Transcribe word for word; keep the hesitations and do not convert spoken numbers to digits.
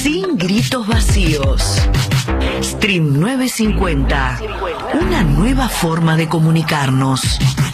Sin gritos vacíos. Stream novecientos cincuenta. Una nueva forma de comunicarnos.